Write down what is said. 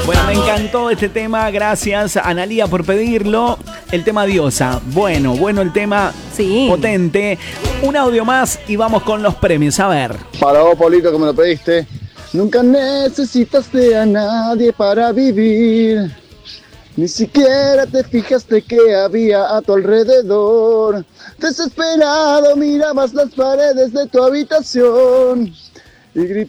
Bueno, me encantó este tema, gracias Analía por pedirlo. El tema Diosa, bueno el tema, sí, potente. Un audio más y vamos con los premios, a ver. Para vos, Paulito, que me lo pediste. Nunca necesitaste a nadie para vivir. Ni siquiera te fijaste que había a tu alrededor. Desesperado mirabas las paredes de tu habitación y gritabas